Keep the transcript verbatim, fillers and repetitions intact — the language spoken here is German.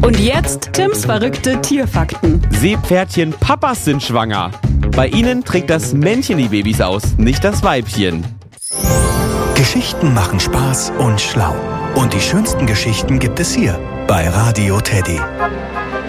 Und jetzt Tims verrückte Tierfakten. Seepferdchen Papas sind schwanger. Bei ihnen trägt das Männchen die Babys aus, nicht das Weibchen. Geschichten machen Spaß und schlau. Und die schönsten Geschichten gibt es hier bei Radio Teddy.